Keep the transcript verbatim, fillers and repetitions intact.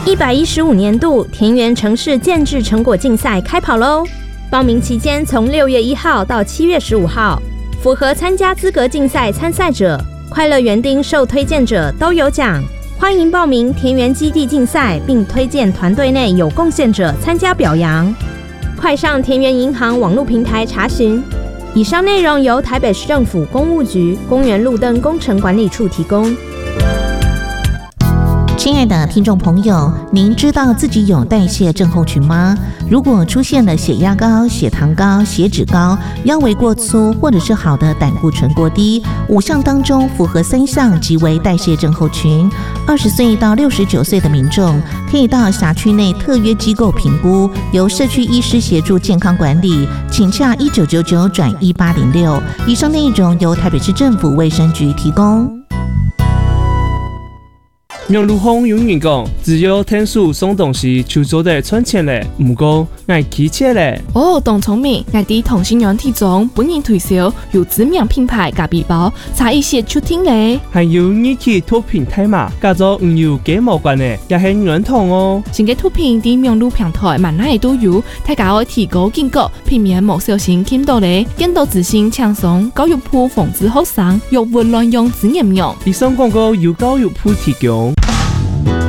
一百一十五年度田园城市建制成果竞赛开跑喽！报名期间从六月一号到七月十五号，符合参加资格竞赛参赛者、快乐园丁受推荐者都有奖。欢迎报名田园基地竞赛，并推荐团队内有贡献者参加表扬。快上田园银行网络平台查询。以上内容由台北市政府公务局公园路灯工程管理处提供。 亲爱的听众朋友，您知道自己有代谢症候群吗？如果出现了血压高、血糖高、血脂高、腰围过粗，或者是好的胆固醇过低，五项当中符合三项即为代谢症候群。二十岁到六十九岁的民众可以到辖区内特约机构评估，由社区医师协助健康管理，请洽一九九九转一八零六。以上内容由台北市政府卫生局提供。 杨如风永远讲，只有天数送东西就做得赚钱嘞，唔过爱骑车嘞。 哦，董聪明，我哋同心软体中本年推销有知名品牌咖啡包，差一些出听嘞。 还有你去脱平台嘛，加做唔有幾毛關嘅，也係認同哦。 新嘅脱平啲網絡平台萬哪都有，大家可以提高警覺，避免冇小心傾到咧，更多自信輕鬆，教育部防止學生用混亂用字眼用。 以上廣告由教育部提供。